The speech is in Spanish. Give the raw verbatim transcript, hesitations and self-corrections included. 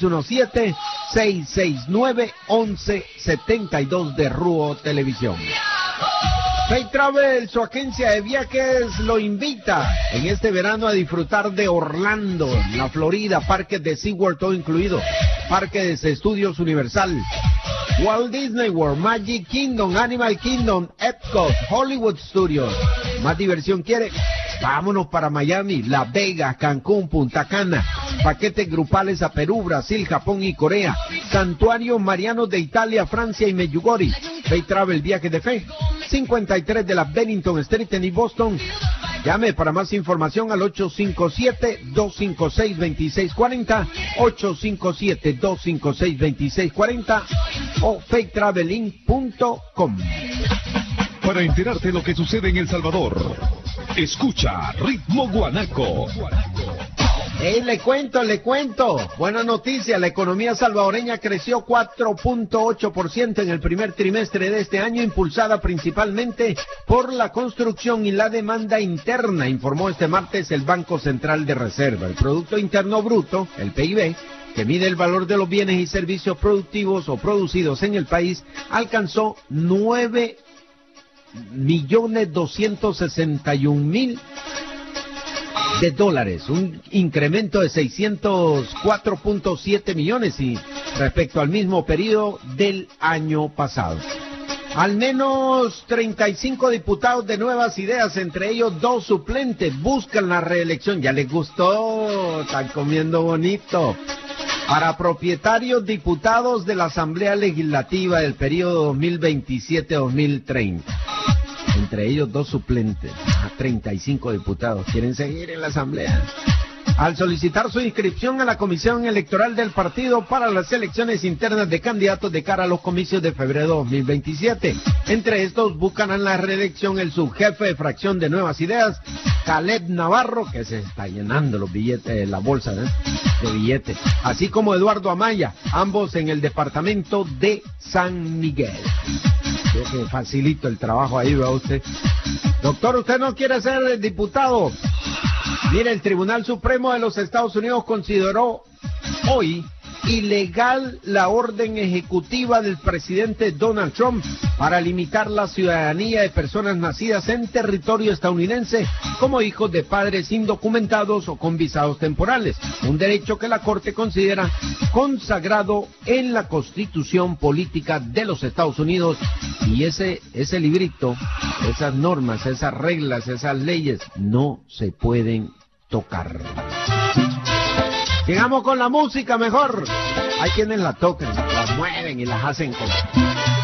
seis uno siete, seis seis nueve, once setenta y dos de Ruo Televisión. Fay Travel, su agencia de viajes, lo invita en este verano a disfrutar de Orlando, la Florida, parques de SeaWorld todo incluido, parques de estudios Universal, Walt Disney World, Magic Kingdom, Animal Kingdom, Epcot, Hollywood Studios. ¿Más diversión quiere? Vámonos para Miami, Las Vegas, Cancún, Punta Cana, paquetes grupales a Perú, Brasil, Japón y Corea, santuarios marianos de Italia, Francia y Medjugorje. Fay Travel, viaje de fe, cincuenta y tres de la Bennington Street en East Boston. Llame para más información al ocho cinco siete, dos cinco seis, dos seis cuatro cero, ocho cinco siete, dos cinco seis, dos seis cuatro cero o fay traveling punto com. Para enterarte de lo que sucede en El Salvador, escucha Ritmo Guanaco. Hey, le cuento, le cuento. Buena noticia, la economía salvadoreña creció cuatro punto ocho por ciento en el primer trimestre de este año, impulsada principalmente por la construcción y la demanda interna, informó este martes el Banco Central de Reserva. El Producto Interno Bruto, el P I B, que mide el valor de los bienes y servicios productivos o producidos en el país, alcanzó nueve millones doscientos sesenta y un mil de dólares, un incremento de seiscientos cuatro punto siete millones y respecto al mismo periodo del año pasado. Al menos treinta y cinco diputados de Nuevas Ideas, entre ellos dos suplentes, buscan la reelección. Ya les gustó, están comiendo bonito. Para propietarios diputados de la Asamblea Legislativa del periodo dos mil veintisiete a dos mil treinta. Entre ellos dos suplentes, a treinta y cinco diputados, quieren seguir en la Asamblea. Al solicitar su inscripción a la Comisión Electoral del partido para las elecciones internas de candidatos de cara a los comicios de febrero de dos mil veintisiete. Entre estos buscan en la reelección el subjefe de fracción de Nuevas Ideas, Caleb Navarro, que se está llenando los billetes, la bolsa ¿eh? de billetes, así como Eduardo Amaya, ambos en el departamento de San Miguel. Yo que facilito el trabajo ahí, ¿va usted? Doctor, ¿usted no quiere ser diputado? Mire, el Tribunal Supremo de los Estados Unidos consideró hoy ilegal la orden ejecutiva del presidente Donald Trump para limitar la ciudadanía de personas nacidas en territorio estadounidense como hijos de padres indocumentados o con visados temporales, un derecho que la Corte considera consagrado en la Constitución Política de los Estados Unidos. Y ese, ese librito, esas normas, esas reglas, esas leyes no se pueden tocar. Sigamos con la música mejor. Hay quienes la tocan, la mueven y las hacen con...